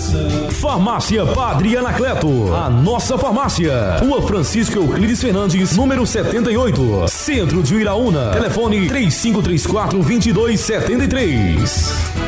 Farmácia Padre Anacleto, a nossa farmácia. Rua Francisco Euclides Fernandes, número 78, Centro de Iraúna. Telefone 3534-2273.